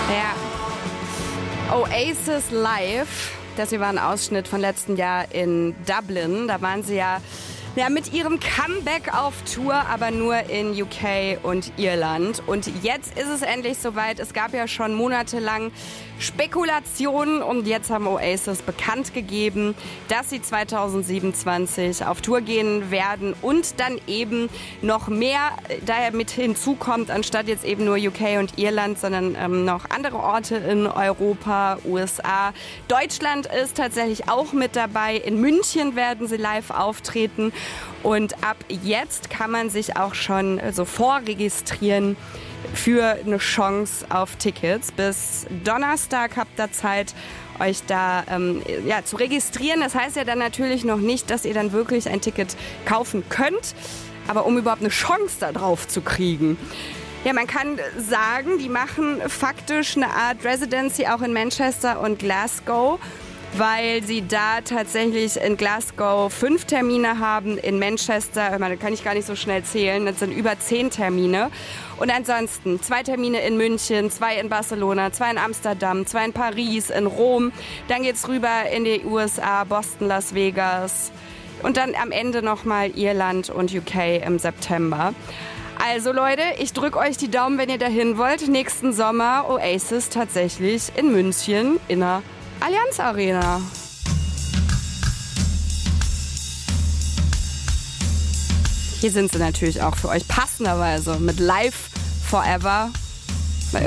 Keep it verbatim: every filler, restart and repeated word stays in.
Ja. Oasis Live. Das hier war ein Ausschnitt von letzten Jahr in Dublin. Da waren sie ja, ja mit ihrem Comeback auf Tour, aber nur in U K und Irland. Und jetzt ist es endlich soweit. Es gab ja schon monatelang Spekulationen und jetzt haben Oasis bekannt gegeben, dass sie zwanzig siebenundzwanzig auf Tour gehen werden und dann eben noch mehr daher mit hinzukommt, anstatt jetzt eben nur U K und Irland, sondern ähm, noch andere Orte in Europa, U S A. Deutschland ist tatsächlich auch mit dabei. In München werden sie live auftreten und ab jetzt kann man sich auch schon so vorregistrieren für eine Chance auf Tickets. Bis Donnerstag habt ihr Zeit, euch da ähm, ja, zu registrieren. Das heißt ja dann natürlich noch nicht, dass ihr dann wirklich ein Ticket kaufen könnt, aber um überhaupt eine Chance da drauf zu kriegen. Ja, man kann sagen, die machen faktisch eine Art Residency auch in Manchester und Glasgow, weil sie da tatsächlich in Glasgow fünf Termine haben, in Manchester, da kann ich gar nicht so schnell zählen, das sind über zehn Termine. Und ansonsten zwei Termine in München, zwei in Barcelona, zwei in Amsterdam, zwei in Paris, in Rom. Dann geht's rüber in die U S A, Boston, Las Vegas und dann am Ende nochmal Irland und U K im September. Also Leute, ich drücke euch die Daumen, wenn ihr dahin wollt. Nächsten Sommer Oasis tatsächlich in München in der Allianz Arena. Hier sind sie natürlich auch für euch passenderweise mit Live Forever.